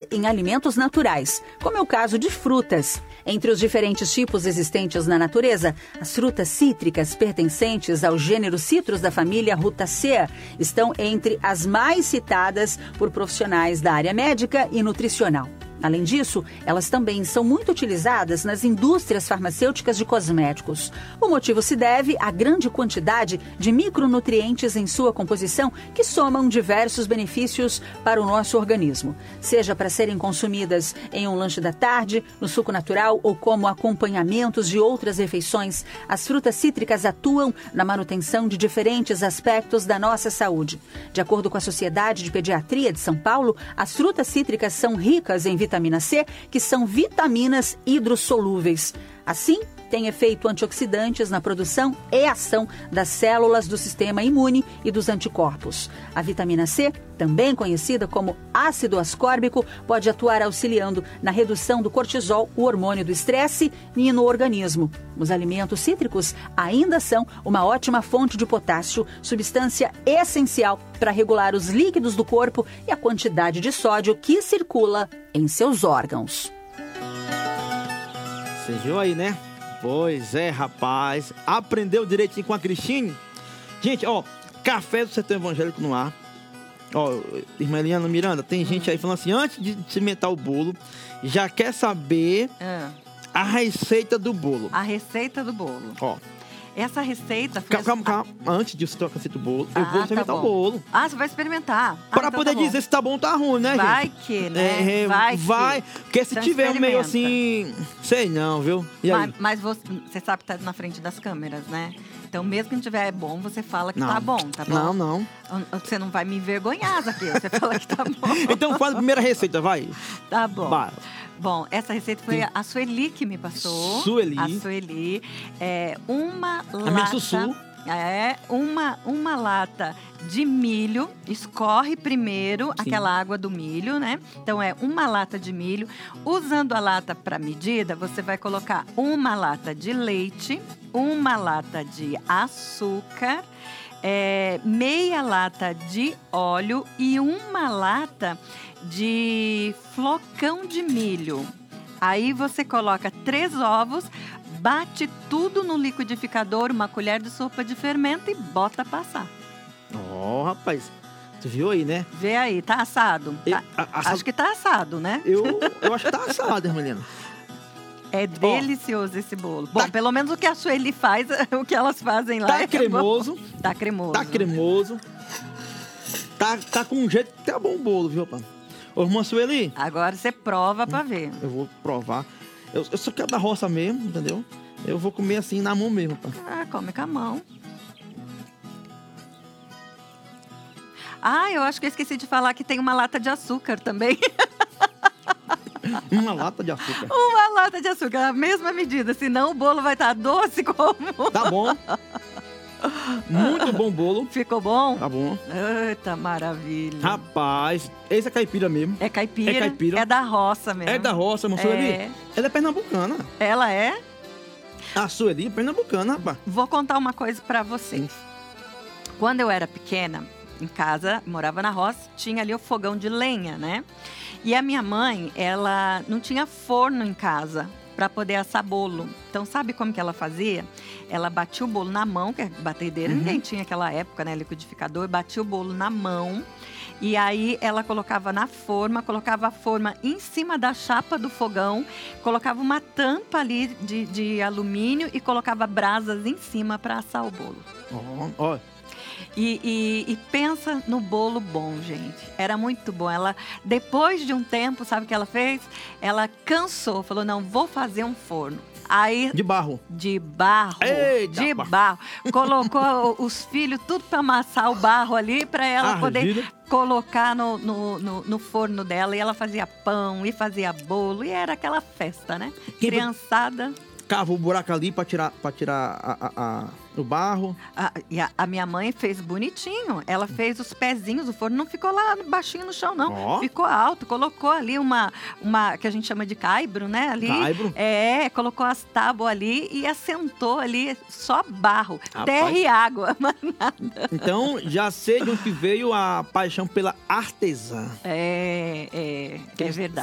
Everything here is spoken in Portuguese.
em alimentos naturais, como é o caso de frutas. Entre os diferentes tipos existentes na natureza, as frutas cítricas pertencentes ao gênero Citrus da família Rutaceae estão entre as mais citadas por profissionais da área médica e nutricional. Além disso, elas também são muito utilizadas nas indústrias farmacêuticas de cosméticos. O motivo se deve à grande quantidade de micronutrientes em sua composição que somam diversos benefícios para o nosso organismo. Seja para serem consumidas em um lanche da tarde, no suco natural ou como acompanhamentos de outras refeições, as frutas cítricas atuam na manutenção de diferentes aspectos da nossa saúde. De acordo com a Sociedade de Pediatria de São Paulo, as frutas cítricas são ricas em vitamina C, que são vitaminas hidrossolúveis. Assim, tem efeito antioxidantes na produção e ação das células do sistema imune e dos anticorpos. A vitamina C, também conhecida como ácido ascórbico, pode atuar auxiliando na redução do cortisol, o hormônio do estresse, e no organismo. Os alimentos cítricos ainda são uma ótima fonte de potássio, substância essencial para regular os líquidos do corpo e a quantidade de sódio que circula em seus órgãos. Você viu aí, né? Pois é, rapaz. Aprendeu direitinho com a Cristine? Gente, ó, Café do Sertão Evangélico no ar. Ó, irmã Eliana Miranda, tem gente aí falando assim, antes de cimentar o bolo, já quer saber a receita do bolo. A receita do bolo. Ó. Essa receita... Calma. Antes de você trocar a receita do bolo, eu vou experimentar o bolo. Ah, você vai experimentar? Pra então poder dizer se tá bom ou tá ruim, né, vai gente? Que, né? Vai. Porque se então tiver meio assim... Sei não, viu? E aí? Mas você sabe que tá na frente das câmeras, né? Então, mesmo que não tiver bom, você fala que não. tá bom, tá bom? Não. Você não vai me envergonhar, Zaqueu. Você fala que tá bom. Então, fala a primeira receita, vai. Tá bom. Vai. Bom, essa receita foi a Sueli que me passou. Sueli. A Sueli. Uma lata... A minha Sussu. Uma lata de milho. Escorre primeiro aquela água do milho, né? Então, uma lata de milho. Usando a lata para medida, você vai colocar uma lata de leite, uma lata de açúcar, meia lata de óleo e uma lata de flocão de milho. Aí você coloca 3 ovos, bate tudo no liquidificador, uma colher de sopa de fermento e bota passar. Ó, rapaz, tu viu aí, né? Vê aí, tá assado? Acho que tá assado, né? Eu acho que tá assado, irmã Helena. É delicioso esse bolo. Bom, pelo menos o que a Sueli faz, o que elas fazem lá tá cremoso. Tá cremoso. Tá cremoso. Tá com um jeito que tá bom o bolo, viu, rapaz? Ô, irmã Sueli. Agora você prova pra ver. Eu vou provar. Eu só quero da roça mesmo, entendeu? Eu vou comer assim na mão mesmo, rapaz. Come com a mão. Eu acho que eu esqueci de falar que tem uma lata de açúcar também. Uma lata de açúcar. Uma lata de açúcar, a mesma medida, senão o bolo vai estar doce como... Tá bom. Muito bom bolo. Ficou bom? Tá bom. Eita, maravilha. Rapaz, esse é caipira mesmo. É caipira. É da roça mesmo. É da roça, irmã Sueli. Ela é pernambucana. Ela é? A Sueli é pernambucana, rapaz. Vou contar uma coisa pra vocês. Quando eu era pequena, em casa, morava na roça, tinha ali o fogão de lenha, né? E a minha mãe, ela não tinha forno em casa para poder assar bolo. Então, sabe como que ela fazia? Ela batia o bolo na mão, que é batedeira, ninguém tinha naquela época, né, liquidificador, batia o bolo na mão. E aí, ela colocava na forma, colocava a forma em cima da chapa do fogão, colocava uma tampa ali de alumínio e colocava brasas em cima para assar o bolo. Ó. E pensa no bolo bom, gente. Era muito bom. Ela, depois de um tempo, sabe o que ela fez? Ela cansou, falou, não, vou fazer um forno. Aí, de barro. De barro. Eita, de barro. Colocou os filhos tudo para amassar o barro ali, para ela poder colocar no forno dela. E ela fazia pão e fazia bolo. E era aquela festa, né? Criançada. Cava o buraco ali para tirar o barro. A minha mãe fez bonitinho. Ela fez os pezinhos, o forno não ficou lá baixinho no chão, não. Ficou alto. Colocou ali uma que a gente chama de caibro, né? Ali, caibro? Colocou as tábuas ali e assentou ali só barro. Rapaz. Terra e água, mas nada. Então, já sei de onde veio a paixão pela artesã. É verdade.